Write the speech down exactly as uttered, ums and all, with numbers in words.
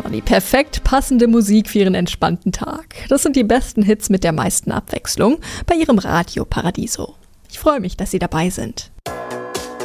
Die perfekt passende Musik für Ihren entspannten Tag. Das sind die besten Hits mit der meisten Abwechslung bei Ihrem Radio Paradiso. Ich freue mich, dass Sie dabei sind.